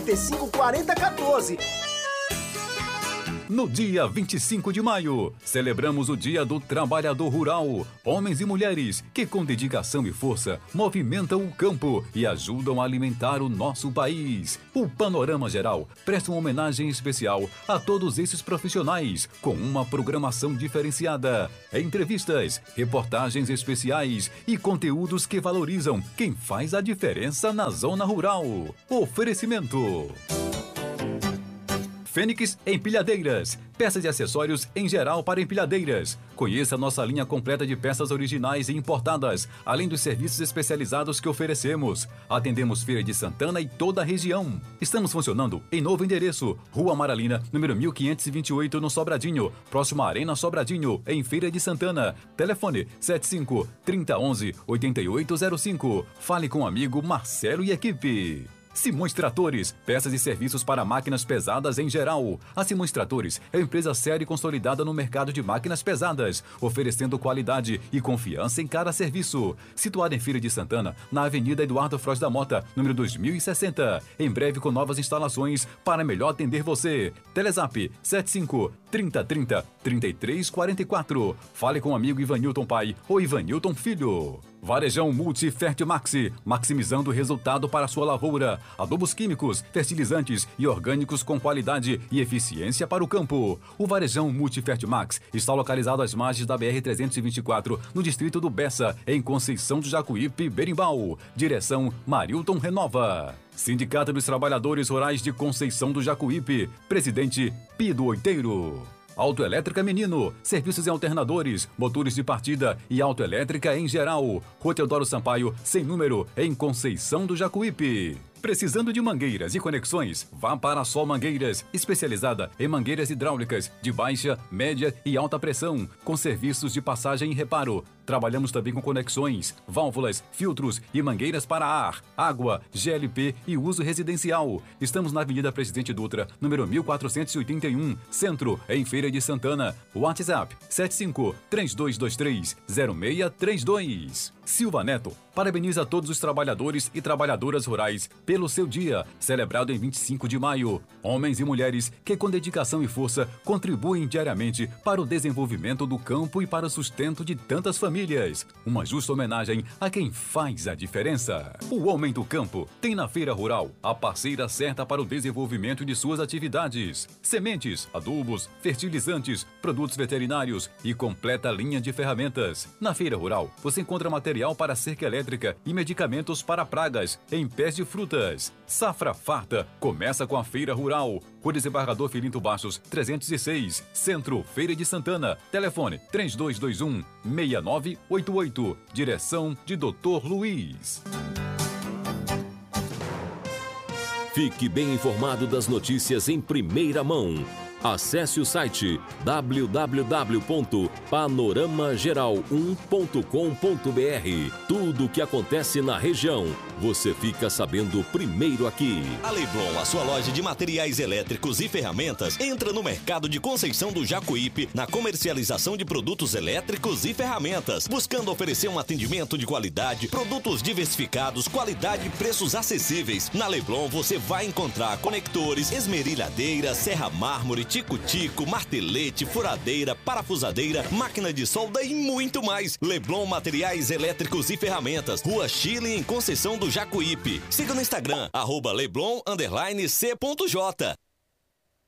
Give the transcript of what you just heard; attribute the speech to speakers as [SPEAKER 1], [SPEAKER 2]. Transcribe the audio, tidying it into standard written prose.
[SPEAKER 1] 35 40 14.
[SPEAKER 2] No dia 25 de maio, celebramos o Dia do Trabalhador Rural. Homens e mulheres que, com dedicação e força, movimentam o campo e ajudam a alimentar o nosso país. O Panorama Geral presta uma homenagem especial a todos esses profissionais, com uma programação diferenciada. Entrevistas, reportagens especiais e conteúdos que valorizam quem faz a diferença na zona rural. Oferecimento: Fênix Empilhadeiras, peças e acessórios em geral para empilhadeiras. Conheça nossa linha completa de peças originais e importadas, além dos serviços especializados que oferecemos. Atendemos Feira de Santana e toda a região. Estamos funcionando em novo endereço, Rua Amaralina, número 1528, no Sobradinho, próximo à Arena Sobradinho, em Feira de Santana. Telefone 75 3011 8805. Fale com o amigo Marcelo e equipe. Simões Tratores, peças e serviços para máquinas pesadas em geral. A Simões Tratores é uma empresa séria e consolidada no mercado de máquinas pesadas, oferecendo qualidade e confiança em cada serviço. Situada em Feira de Santana, na Avenida Eduardo Frois da Mota, número 2060. Em breve com novas instalações para melhor atender você. Telezap 75 3030 3344. Fale com o amigo Ivanilton Pai ou Ivanilton Filho. Varejão Multifert Maxi, maximizando o resultado para a sua lavoura. Adubos químicos, fertilizantes e orgânicos com qualidade e eficiência para o campo. O Varejão Multifert Max está localizado às margens da BR-324, no distrito do Bessa, em Conceição do Jacuípe, Berimbau. Direção Marilton Renova. Sindicato dos Trabalhadores Rurais de Conceição do Jacuípe. Presidente Pido Oiteiro. Autoelétrica Menino, serviços em alternadores, motores de partida e autoelétrica em geral. Rua Teodoro Sampaio, sem número, em Conceição do Jacuípe. Precisando de mangueiras e conexões? Vá para a Sol Mangueiras, especializada em mangueiras hidráulicas de baixa, média e alta pressão, com serviços de passagem e reparo. Trabalhamos também com conexões, válvulas, filtros e mangueiras para ar, água, GLP e uso residencial. Estamos na Avenida Presidente Dutra, número 1481, Centro, em Feira de Santana. WhatsApp 75 3223 0632. Silva Neto parabeniza todos os trabalhadores e trabalhadoras rurais pelo seu dia, celebrado em 25 de maio. Homens e mulheres que, com dedicação e força, contribuem diariamente para o desenvolvimento do campo e para o sustento de tantas famílias. Uma justa homenagem a quem faz a diferença. O Homem do Campo tem na Feira Rural a parceira certa para o desenvolvimento de suas atividades. Sementes, adubos, fertilizantes, produtos veterinários e completa linha de ferramentas. Na Feira Rural, você encontra material para cerca elétrica e medicamentos para pragas em pés de frutas. Safra farta começa com a Feira Rural. Rua Desembargador Filinto Bastos, 306, Centro, Feira de Santana. Telefone 3221 6988. Direção de Dr. Luiz.
[SPEAKER 3] Fique bem informado das notícias em primeira mão. Acesse o site www.panoramageral1.com.br. Tudo o que acontece na região, você fica sabendo primeiro aqui.
[SPEAKER 4] A Leblon, a sua loja de materiais elétricos e ferramentas, entra no mercado de Conceição do Jacuípe na comercialização de produtos elétricos e ferramentas, buscando oferecer um atendimento de qualidade, produtos diversificados, qualidade e preços acessíveis. Na Leblon você vai encontrar conectores, esmerilhadeira, serra-mármore, tico-tico, martelete, furadeira, parafusadeira, máquina de solda e muito mais. Leblon Materiais Elétricos e Ferramentas, Rua Chile, em Conceição do Jacuípe. Siga no Instagram, @Leblon_C.J.